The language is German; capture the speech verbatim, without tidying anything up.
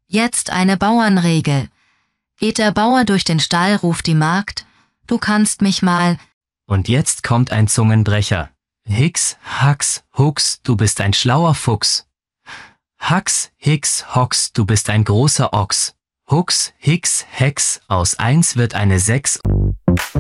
Jetzt eine Bauernregel. Geht der Bauer durch den Stall, ruft die Magd, du kannst mich mal. Und jetzt kommt ein Zungenbrecher. Hix, Hax, Hux, du bist ein schlauer Fuchs. Hax, Hix, Hox, du bist ein großer Ochs. Hux, Hix, Hex, aus eins wird eine sechs.